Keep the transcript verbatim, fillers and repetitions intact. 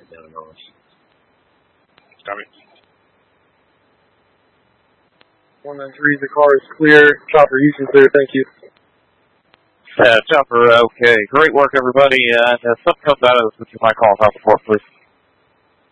it down a notch. Copy. one nine three, the car is clear. Chopper, Houston clear, thank you. Uh, Chopper, okay. Great work, everybody. Uh, if something comes out of this, would you mind calling out the port, please?